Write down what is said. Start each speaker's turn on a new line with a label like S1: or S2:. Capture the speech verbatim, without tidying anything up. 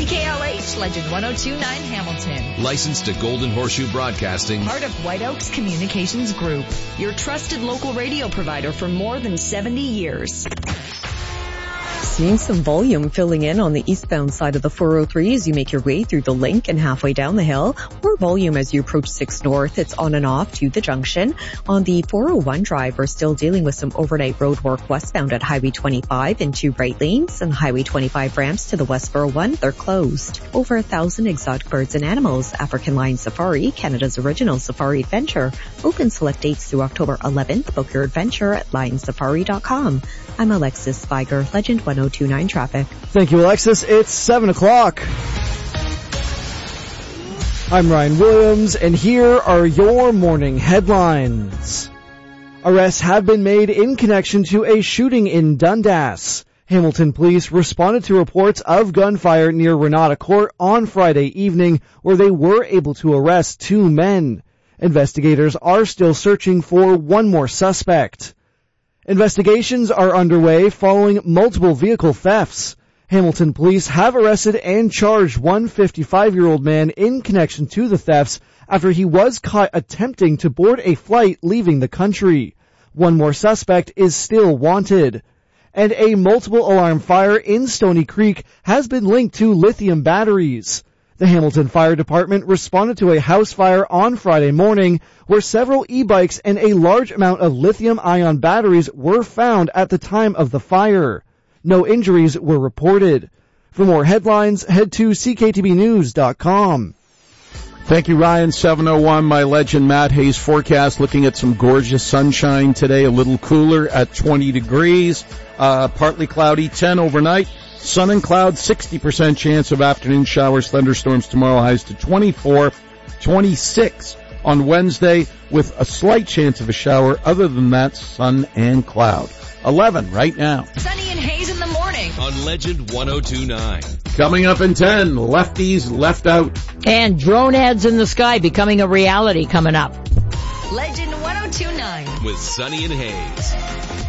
S1: C K L H, Legend one oh two point nine Hamilton.
S2: Licensed to Golden Horseshoe Broadcasting.
S1: Part of White Oaks Communications Group. Your trusted local radio provider for more than seventy years.
S3: Seeing some volume filling in on the eastbound side of the four oh three as you make your way through the link and halfway down the hill. More volume as you approach six North. It's on and off to the junction. On the four oh one drive, we're still dealing with some overnight road work westbound at Highway twenty-five in two right lanes, and Highway twenty-five ramps to the west four oh one, they're closed. Over a thousand exotic birds and animals. African Lion Safari, Canada's original safari adventure. Open select dates through October eleventh. Book your adventure at lion safari dot com. I'm Alexis Spiger, Legend one oh two point nine Traffic.
S4: Thank you, Alexis. It's seven o'clock. I'm Ryan Williams, and here are your morning headlines. Arrests have been made in connection to a shooting in Dundas. Hamilton police responded to reports of gunfire near Renata Court on Friday evening, where they were able to arrest two men. Investigators are still searching for one more suspect. Investigations are underway following multiple vehicle thefts. Hamilton police have arrested and charged one fifty-five-year-old man in connection to the thefts after he was caught attempting to board a flight leaving the country. One more suspect is still wanted. And a multiple alarm fire in Stony Creek has been linked to lithium batteries. The Hamilton Fire Department responded to a house fire on Friday morning where several e-bikes and a large amount of lithium-ion batteries were found at the time of the fire. No injuries were reported. For more headlines, head to c k t b news dot com.
S5: Thank you, Ryan. seven oh one, my Legend Matt Hayes forecast, looking at some gorgeous sunshine today, a little cooler at twenty degrees, uh, partly cloudy, ten overnight. Sun and clouds, sixty percent chance of afternoon showers, thunderstorms tomorrow, highs to twenty-four, twenty-six on Wednesday with a slight chance of a shower. Other than that, sun and cloud. eleven right now.
S1: Sunny and Hayes in the morning.
S2: On Legend one oh two point nine.
S5: Coming up in ten, lefties left out.
S6: And drone heads in the sky becoming a reality coming up.
S1: Legend one oh two point nine.
S2: With Sunny and Hayes.